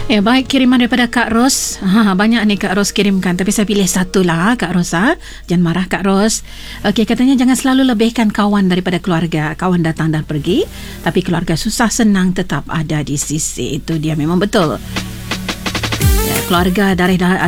Ya, baik, kiriman daripada Kak Ros. Banyak ni Kak Ros kirimkan, tapi saya pilih satu lah Kak Ros. Jangan marah Kak Ros. Okey, katanya jangan selalu lebihkan kawan daripada keluarga. Kawan datang dan pergi, tapi keluarga susah senang tetap ada di sisi. Itu dia, memang betul. Ya, keluarga dari